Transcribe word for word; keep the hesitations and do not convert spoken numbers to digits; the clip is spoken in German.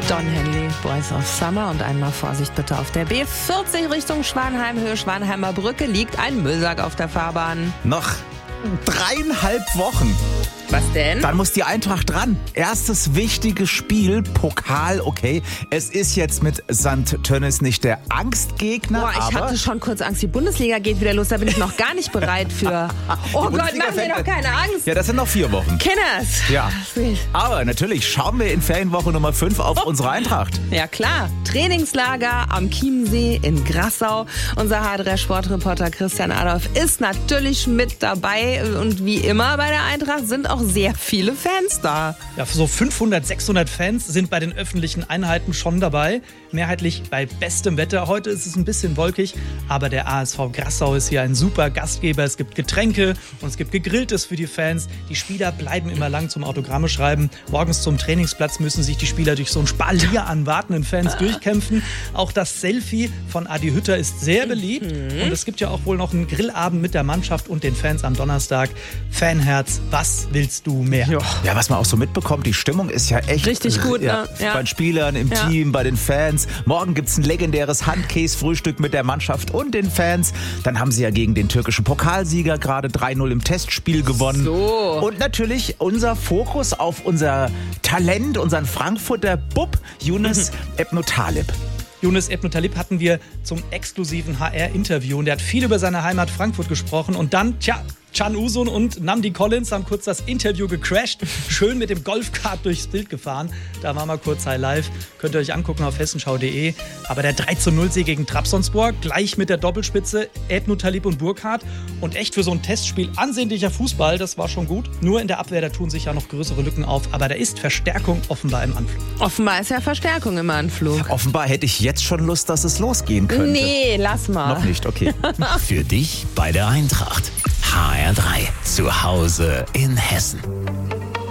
Don Henley, Boys of Summer und einmal Vorsicht bitte auf der B vierzig Richtung Schwanheim, Höhe Schwanheimer Brücke liegt ein Müllsack auf der Fahrbahn. Noch dreieinhalb Wochen. Was denn? Dann muss die Eintracht dran. Erstes wichtiges Spiel, Pokal, okay. Es ist jetzt mit Sankt Tönnies nicht der Angstgegner, Boah, ich aber hatte schon kurz Angst, die Bundesliga geht wieder los, da bin ich noch gar nicht bereit für. Oh Gott, mach mir doch keine Angst. Ja, das sind noch vier Wochen. Kenners. Ja, aber natürlich schauen wir in Ferienwoche Nummer fünf auf Oh. unsere Eintracht. Ja klar, Trainingslager am Chiemsee in Grassau. Unser H drei Sportreporter Christian Adolf ist natürlich mit dabei und wie immer bei der Eintracht sind auch sehr viele Fans da. Ja, so fünfhundert, sechshundert Fans sind bei den öffentlichen Einheiten schon dabei. Mehrheitlich bei bestem Wetter. Heute ist es ein bisschen wolkig, aber der A S V Grassau ist hier ein super Gastgeber. Es gibt Getränke und es gibt Gegrilltes für die Fans. Die Spieler bleiben immer lang zum Autogramme schreiben. Morgens zum Trainingsplatz müssen sich die Spieler durch so ein Spalier an wartenden Fans durchkämpfen. Auch das Selfie von Adi Hütter ist sehr beliebt. Mhm. Und es gibt ja auch wohl noch einen Grillabend mit der Mannschaft und den Fans am Donnerstag. Fanherz, was willst du mehr? Ja, ja, was man auch so mitbekommt, die Stimmung ist ja echt richtig gut. Ja, ne? ja. Bei den Spielern, im Ja. Team, bei den Fans. Morgen gibt es ein legendäres Handkäse-Frühstück mit der Mannschaft und den Fans. Dann haben sie ja gegen den türkischen Pokalsieger gerade drei null im Testspiel gewonnen. So. Und natürlich unser Fokus auf unser Talent, unseren Frankfurter Bub, Younes Ebnotalib. Younes Ebnotalib hatten wir zum exklusiven H R-Interview und der hat viel über seine Heimat Frankfurt gesprochen und dann, tja, Can Uzun und Nnamdi Collins haben kurz das Interview gecrashed, schön mit dem Golfkart durchs Bild gefahren. Da war mal kurz High Live, könnt ihr euch angucken auf hessenschau punkt de. Aber der drei zu null Sieg gegen Trabzonspor, gleich mit der Doppelspitze Ebnotalib und Burkhardt. Und echt für so ein Testspiel ansehnlicher Fußball, das war schon gut. Nur in der Abwehr, da tun sich ja noch größere Lücken auf. Aber da ist Verstärkung offenbar im Anflug. Offenbar ist ja Verstärkung im Anflug. Offenbar hätte ich jetzt schon Lust, dass es losgehen könnte. Nee, lass mal. Noch nicht, okay. Für dich bei der Eintracht. H R drei. Zu Hause in Hessen.